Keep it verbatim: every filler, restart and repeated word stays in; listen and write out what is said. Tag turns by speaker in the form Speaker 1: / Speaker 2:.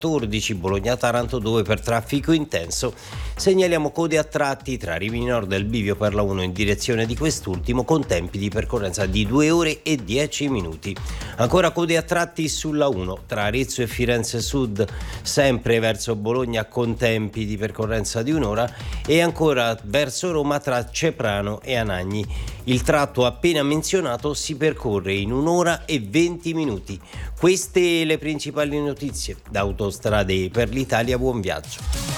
Speaker 1: quattordici, Bologna-Taranto dove per traffico intenso segnaliamo code a tratti tra Rimini Nord e il bivio per la uno in direzione di quest'ultimo con tempi di percorrenza di due ore e dieci minuti. Ancora code a tratti sulla uno tra Arezzo e Firenze Sud, sempre verso Bologna con tempi di percorrenza di un'ora, e ancora verso Roma tra Ceprano e Anagni. Il tratto appena menzionato si percorre in un'ora e venti minuti. Queste le principali notizie da Autostrade per l'Italia. Buon viaggio.